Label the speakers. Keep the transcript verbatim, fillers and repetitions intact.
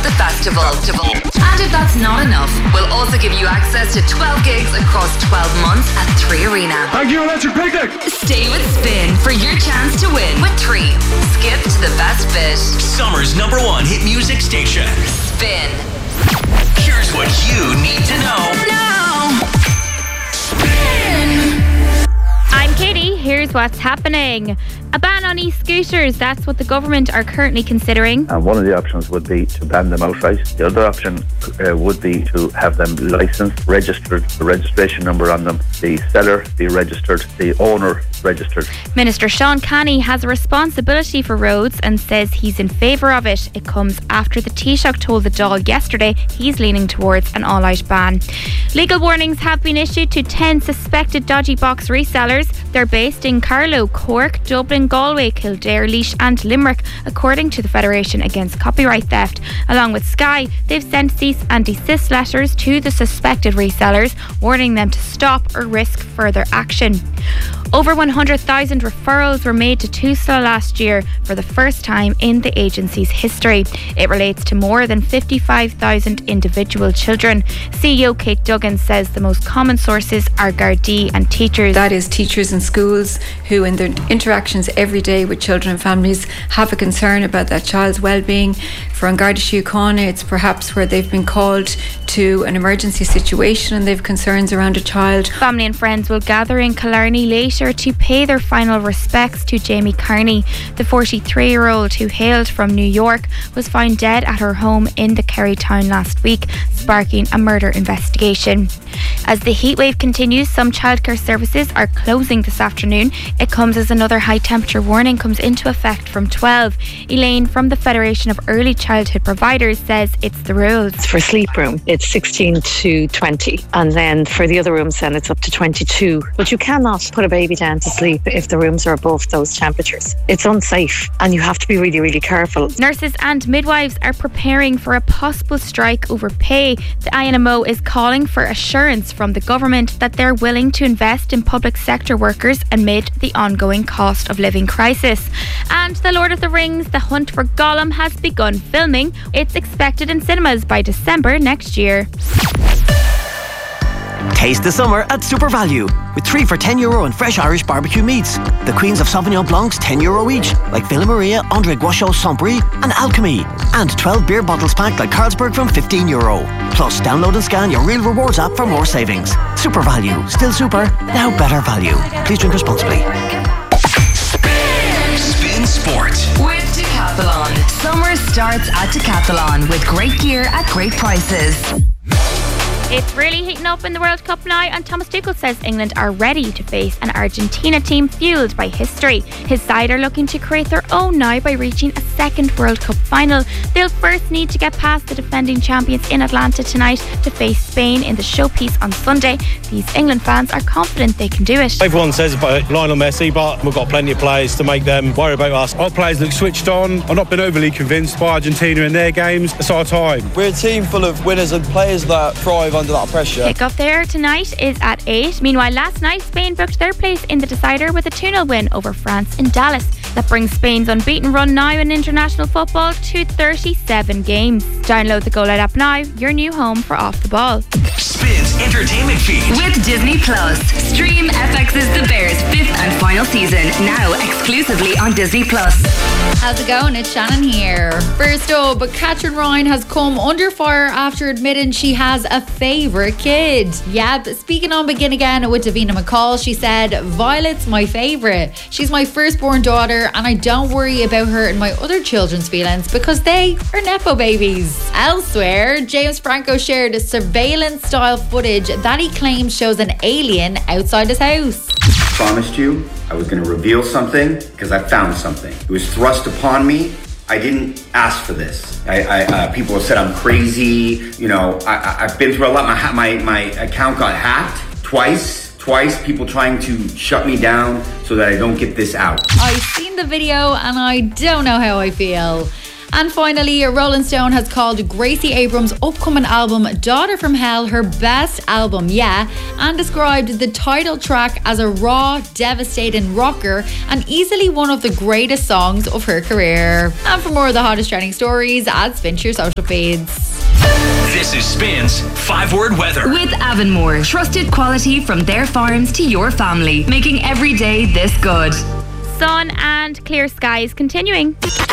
Speaker 1: the festival. And if that's not enough, we'll also give you access to twelve gigs across twelve months at three Arena.
Speaker 2: Thank you, Electric Picnic.
Speaker 1: Stay with Spin for your chance to win with three. Skip to the best bit.
Speaker 3: Summer's number one hit music station.
Speaker 1: Spin.
Speaker 3: Here's what you need to know.
Speaker 1: Now.
Speaker 3: Spin.
Speaker 4: I'm Katie. Here's what's happening. A ban on e-scooters, that's what the government are currently considering.
Speaker 5: And one of the options would be to ban them outright. The other option uh, would be to have them licensed, registered, the registration number on them, the seller be registered, the owner registered.
Speaker 4: Minister Sean Canny has a responsibility for roads and says he's in favour of it. It comes after the Taoiseach told the Dáil yesterday he's leaning towards an all-out ban. Legal warnings have been issued to ten suspected dodgy box resellers. They're based in Carlow, Cork, Dublin, Galway, Kildare, Laois and Limerick, according to the Federation Against Copyright Theft. Along with Sky, they've sent cease and desist letters to the suspected resellers, warning them to stop or risk further action. Over one hundred thousand referrals were made to TUSLA last year for the first time in the agency's history. It relates to more than fifty-five thousand individual children. C E O Kate Duggan says the most common sources are Gardaí and teachers.
Speaker 6: That is teachers in schools who in their interactions every day with children and families have a concern about that child's well-being. For An Garda Síochána, it's perhaps where they've been called to an emergency situation and they've concerns around a child.
Speaker 4: Family and friends will gather in Killarney later to pay their final respects to Jamie Carney. The forty-three-year-old who hailed from New York was found dead at her home in the Kerry town last week, sparking a murder investigation. As the heatwave continues, some childcare services are closing this afternoon. It comes as another high temperature warning comes into effect from twelve. Elaine from the Federation of Early Childhood Providers says it's the rules.
Speaker 7: For sleep room, it's sixteen to twenty, and then for the other rooms then it's up to twenty-two. But you cannot put a baby down to sleep if the rooms are above those temperatures. It's unsafe and you have to be really, really careful.
Speaker 4: Nurses and midwives are preparing for a possible strike over pay. The I N M O is calling for assurance from the government that they're willing to invest in public sector workers amid the ongoing cost of living crisis. And The Lord of the Rings, The Hunt for Gollum has begun filming. It's expected in cinemas by December next year.
Speaker 8: Taste the summer at Super Value with three for ten euro and fresh Irish barbecue meats. The Queens of Sauvignon Blancs ten euro each, like Villa Maria, André Guachot, Saint-Brie and Alchemy. And twelve beer bottles packed like Carlsberg from fifteen euro. Plus, download and scan your Real Rewards app for more savings. Super Value. Still super, now better value. Please drink responsibly.
Speaker 3: Spin, Spin Sport
Speaker 1: with Decathlon. Summer starts at Decathlon with great gear at great prices.
Speaker 4: It's really heating up in the World Cup now, and Thomas Tuchel says England are ready to face an Argentina team fuelled by history. His side are looking to create their own now by reaching a second World Cup final. They'll first need to get past the defending champions in Atlanta tonight to face Spain in the showpiece on Sunday. These England fans are confident they can do it.
Speaker 9: Everyone says about Lionel Messi, but we've got plenty of players to make them worry about us. Our players look switched on. I've not been overly convinced by Argentina in their games. It's our time.
Speaker 10: We're a team full of winners and players that thrive under that pressure.
Speaker 4: Kick-off there tonight is at eight. Meanwhile, last night Spain booked their place in the decider with a two nil win over France in Dallas. That brings Spain's unbeaten run now in international football to thirty-seven games. Download the Go Loud app now, your new home for Off the Ball.
Speaker 3: Spin's entertainment feed
Speaker 1: with Disney Plus. Stream F X's The Bears' fifth and final season now exclusively on Disney Plus.
Speaker 11: How's it going? It's Shannon here. First up, Katherine Ryan has come under fire after admitting she has a favourite kid. Yep, speaking on Begin Again with Davina McCall, she said, Violet's my favourite. She's my firstborn daughter and I don't worry about her and my other children's feelings because they are Nepo babies. Elsewhere, James Franco shared surveillance-style footage that he claims shows an alien outside his house.
Speaker 12: I promised you I was going to reveal something because I found something. It was thrust upon me. I didn't ask for this. I, I, uh, people have said I'm crazy. You know, I, I, I've been through a lot. My, my, my account got hacked twice. Twice, people trying to shut me down so that I don't get this out.
Speaker 11: I've seen the video and I don't know how I feel. And finally, Rolling Stone has called Gracie Abrams' upcoming album Daughter from Hell her best album, yeah, and described the title track as a raw, devastating rocker and easily one of the greatest songs of her career. And for more of the hottest trending stories, add Spin to your social feeds.
Speaker 3: This is Spin's five-word weather.
Speaker 1: With Avonmore, trusted quality from their farms to your family, making every day this good.
Speaker 4: Sun and clear skies continuing.